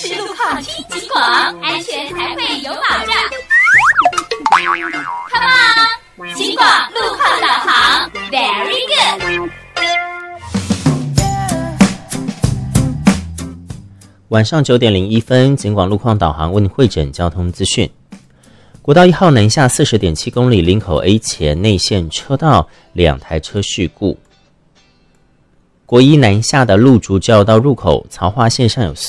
是路况听警广，安全才会有保障。Come on， 警广路况导航 ，Very good。 晚上9点01分，警广路况导航为您汇整交通资讯。国道1号南下40.7公里，林口 A 前内线车道2台车事故。国一南下的路竹交道入口，曹花线上有